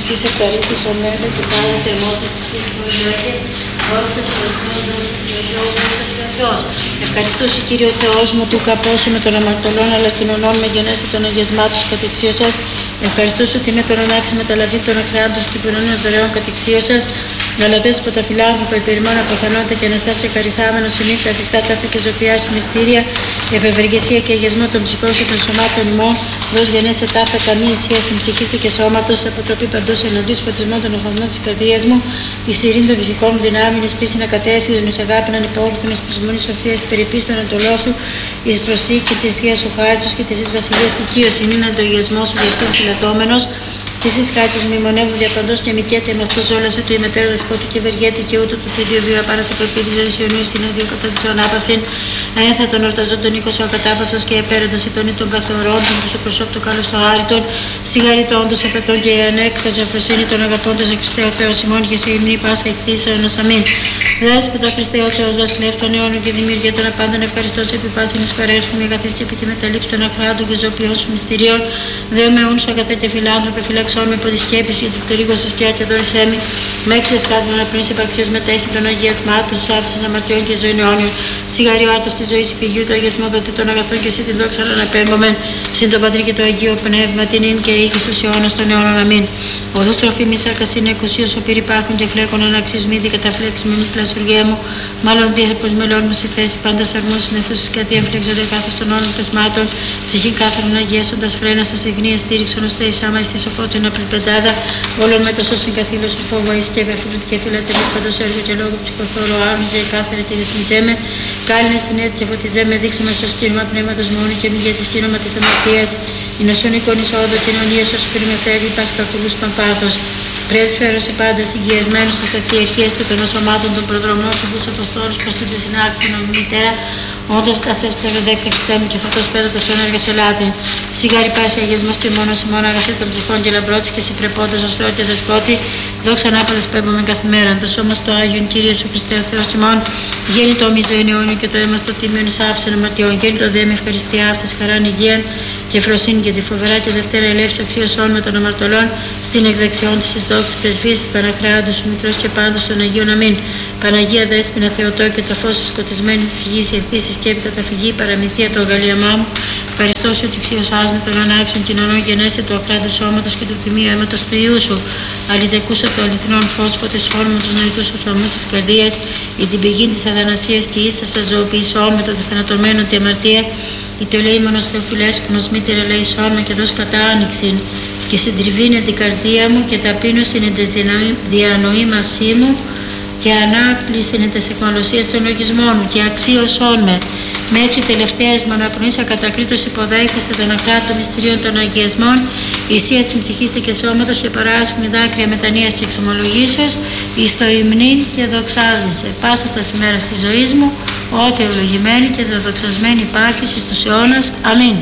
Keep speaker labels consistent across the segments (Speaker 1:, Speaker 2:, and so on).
Speaker 1: της ευχαρίστης ομέδα και πάλι θερμός ευτυχής προϊόκε, δόξα σε ο Θεός, δόξα σε ο Θεός, δόξα σε ο Θεός. Ευχαριστώ σου Κύριε ο Θεός μου, του καπώσου με τον αμαρτωλών, αλλά κοινωνών με γενέστε των αγιασμάτων κατεξίω σας. Ευχαριστώ σου ότι με τον ανάξιο μεταλαβή των ακράντων και πυρώνων δωρεών κατεξίω σας. Αλλά δέσποτα φιλάνθρωπα, υπερημόνα αποθανότητα και αναστάσια χαρισάμενο, συνήθεια, αδεικτά, ταύτα και ζωφιά σου μυστήρια, ευεργεσία και αγιασμό των ψυχών και των σωμάτων ημών, δώσ' γενέστε ταύτα καμία ισχύα συμψυχίστε και σώματος, αποτροπή παντός εναντίον του φωτισμών των οφθαλμών της καρδίας μου, εις ειρήνη των ψυχών μου δυνάμειν, εις πίστη να κατέσει, εις αγάπη να υπόλοιπον, εις προσμονή σοφίας, περιπίστων εντολό σου, εις προσθήκη της θείας σου χάριτος και της βασιλείας οικείωση, είναι αντογιασμό σου διακτών φυλατώμενος. Τη χάρτη μου μνημονεύω διαπαντός και μικέται με αυτό όλα σου του ημετέρω δεσπότη και ευεργέτη και ούτω του ίδιο βίο απάρα σε προπή τη ζωή Ιωνίου στην αδείο κατά τη ανάπαυση. Ένθα τον ορταζόν τον οίκο ο ακατάπαυτο και επέρεντο ή τον ή των καθορών, τον του προσώπου του καλώ στο άρητον, σιγαριτώντο εφετών και ανέκφραζε αφροσύνη των αγαπώντο σε Χριστέ ο Θεό ημών και σε υμνή πάσα εκτίσα ενό αμήν. Δέσποτα Χριστέ ο Θεό βασιλεύ των αιώνων και δημιουργία των απάντων ευχαριστώ σε επιπάσιν ει παρέρχομαι αγαθή και επί τη μεταλήψη των αχράντων και ζωοποιών σου μυστηρίων. Δεο με ούν σου αγαθέ και φιλάνθρωπε φυλαξών με υποδεισκέπηση του τερίγου σου σκιά και δόρισέ με. Με εξεσκάσμα να πριν σε επαξίω μετέχει των αγιασμάτων, του άρθρου αμαρτιών και ζωή αιώνιων. Σιγαρή ο άρτο τη ζωή υπηγείου του αγιασμό δοτή των αγαθών και εσύ την δόξα να αναπέμπομαι. Συν το Πατρί και το Αγίο Πνεύμα, την ίν και ήχη στου αιώνας των αιώνων. Αμήν. Οδού τροφή μη σάρκα είναι εκουσίω, οπήρ υπάρχουν και φλέκων αναξιοσμοί δι καταφλέξη με μη πλασουργέ μου. Μάλλον διέθεπο μελών μου στη θέση πάντα αρμού συνεφού τη καρδία φλεξονται κάσα των όνων πεσμάτων. Ψυχή κάθαρον αγιέσοντα φρένα στα συγνία στήριξον ω τε άμα στη σοφότων απελπεντάδα. Όλων με το σώσιν καθήλω σου φόβο και βεφρούτη και φυλάτε με παντό έργο και λόγο ψυχοθόρου άρνη και κάθαρη τη ρυθμιζέ με. Κάλυνε συνέστη και φωτιζέ με δείξω με στο σκήνωμα πνεύματο μόνο και μη για τη σκήνωμα τη αμαρτία. Η νοσιόν εικόνη όδο κοινωνία ω πριν με φέρει πα κακουλού παμπάθο. Πρέσφερο σε πάντα συγγυασμένο στι ταξιαρχίε των νοσομάτων των προδρομών σου του Αποστόλου προ την συνάρτηση μητέρα. Όντω τα σε πλευροδέξα Χριστέ μου και φωτό πέρα το σώνα έργα σε λάτι. Σιγάρι πάση αγιασμό και μόνο ημών αγαθέ των ψυχών και λαμπρότη και συμπρεπώντα ω Θεό και δεσπότη. Δόξα ανάπαδε πέμπομαι καθημέρα. Το σώμα στο Άγιον Κύριε σου Χριστέ ο Θεό ημών. Γέννη το μίζο αιώνιο και το αίμα στο τίμιον ει άφησεν αματιών. Γέννη το δέμι ευχαριστία αυτή χαράν υγείαν και φροσύνη και τη φοβερά και δευτέρα ελεύση αξίωσών με των αμαρτωλών στην εκδεξιών τη δόξη πρεσβεία τη Παναχράντου σου μικρό και πάντω των Αγίων Αμήν. Παναγία Δέσποινα Θεοτό και το φω τη σκοτισμένη φυγή η ελπίση και έπειτα τα φυγή παραμυθία το αγαλίαμά μου. Ευχαριστώ σου ότι ξιωσάς με τον ανάξιον κοινωνών γενέστε του ακράντου σώματος και του τιμίου αίματος του Ιού σου. Αλλητεκούσα το αληθινόν φως φωτισών με τους νοητούς οφθαλμούς της καρδίας, ή την πηγή της αδανασίας και ίσα σας ζωοποιησών με το θανατωμένο τη αμαρτία, ή το ελεήμονος Θεοφιλέσκονος μήτερα ελεησόν με και δώσ' κατά άνοιξην, και συντριβήνε την καρδία μου και ταπείνωσιν εν τες διανοήμασή μου, και ανάπλησιν εν τες εκμαλωσίες των λογισμών μου, και αξίωσόν με. Μέχρι τελευταίας μοναπνοής ακατακρίτως υποδέχεστε των ακράτων μυστηρίων των αγιασμών, ισία συμψυχίστε και σώματος και παράσχουν δάκρυα μετανοίας και εξομολογήσεως, εις το υμνήν και δοξάζεσαι. Πάσα στα σημέρα της ζωής μου, ό,τι ευλογημένη και δεδοξασμένη υπάρχεις εις τους αιώνας. Αμήν.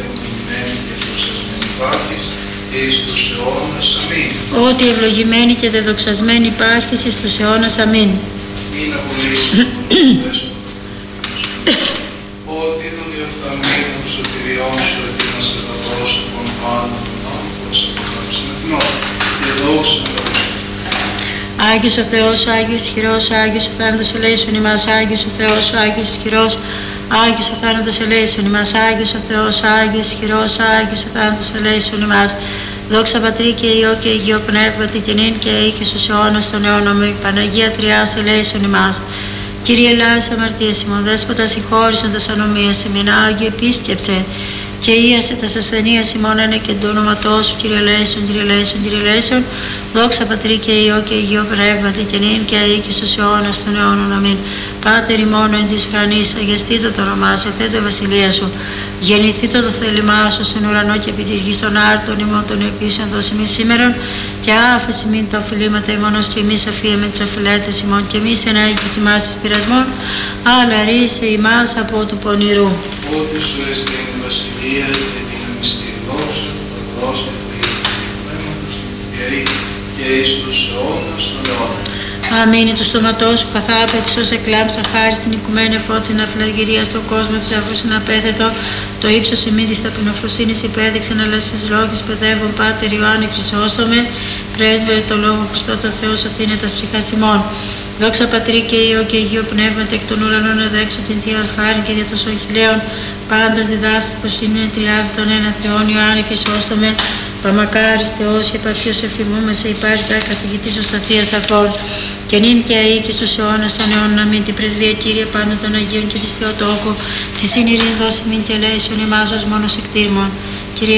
Speaker 1: Ό,τι ευλογημένη και δεδοξασμένη υπάρχεις εις τους αιώνας. Αμήν.
Speaker 2: Ότι το διοφθαλμίδο του σωτηριών σου ετοίμας κατά πρόσωπον πάντων των όντως αποκάψει εθνών και δόξα δόξα.
Speaker 1: Άγιος ο Θεός, Άγιος ισχυρός, Άγιος ο θάνατος ελέησον ημάς, Άγιος ο Θεός, Άγιος ισχυρός, Άγιος ο θάνατος ελέησον ημάς, Άγιος ο Θεός, Άγιος ισχυρός, Άγιος ο θάνατος ελέησον ημάς. Δόξα Πατρί και Υιό και Αγίο Πνεύματι την ίν και ήχη στους αιώνας των αιώνων με Παναγία Τριάς ελέησον ημάς. Κύριε Ελλάς αμαρτίας ημών, Δέσποτα συγχώρησον τας ανομίας ημών, Άγιο επίσκεψε και ίασε τας ασθενείας ημών ένα και το όνοματό σου, Κύριε ελέησον, Κύριε ελέησον, Κύριε ελέησον. Δόξα Πατρί και Υιό και Αγίο Πνεύματι την ίν και ήχη στους αιώνας των αιώνων. Αμήν. Πάτερ ημών εν της ουρανής, αγιαστήτω το όνομά σου, θέτω η βασιλεία σου. Γεννηθήτω το θέλημά σου στον ουρανό και επί της γης των άρτων ημών των ελπίσεων δώσει μη σήμερον, και άφεση μην τα οφειλήματα ημών ως και εμείς αφίαμε τις οφειλέτες ημών, και εμείς ενάγεις ημάς εις πειρασμών, αλλά ρίσε ημάς από του πονηρού.
Speaker 2: Ότι σου εστίν η βασιλεία και την αμυστή δόξα, το πρόσωπο και του πνεύματος, γερή και εις τους αιώνας των αιώνων.
Speaker 1: Αμήν του στόματό σου καθάπε ψως εκλάμψα χάρη στην οικουμένη εφώτιση να φυλαργυρία στον κόσμο της αυρούς είναι απέθετο. Το ύψος ημί της ταπεινοφροσύνης υπέδειξαν, αλλά στις λόγες παιδεύων Πάτερ Ιωάννη Χρυσόστομε, πρέσβευε το λόγο Χριστό το Θεό σωτήνε τας ψυχάς ημών. Δόξα Πατρί και Υιό και Αγίο Πνεύματι εκ των ουρανών εδέξω την Θεία Χάρη και δια των σοχηλαίων πάντας διδάσκει πως είναι τριάδι των ένα Θεών Ιωάννη Χρυσόστομε. Παμακάρις Θεός και παυσίως εφημούμε σε υπάρχει καθηγητής οστατείας αυτών και νυν και αεί και στους αιώνας των αιώνων αμήν την πρεσβεία Κύριε πάνω των Αγίων και της Θεοτόκου της συνειρήν δώσει μην και λέησον ημάς ως μόνος εκτίμων.